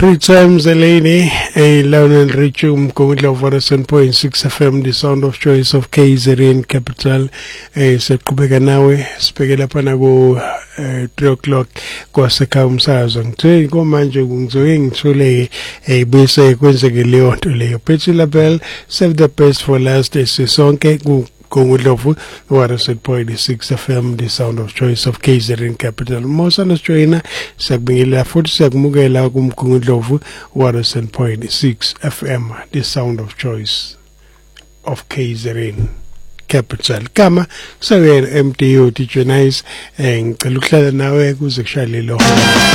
Three times a lady, a Lionel Richum, Kongudla 107.6 FM, the sound of choice of KZN Capital, Sekubeka nawe, spekela panago 3 o'clock kwa seka umsazo. Ngithe komanje ngizwe ngithule bese kwenzeke leyo nto leyo. Petula Bell, save the best for last, sisonke Kongudlovu 107.6 FM, the sound of choice of KZN Capital. Mosana joina sakubingela futhi sakumukela kumKongudlovu 107.6 FM, the sound of choice of KZN Capital. Kama kusawena MTO teacher nice ngicela ukuhlala nawe kuze kushaya lelo.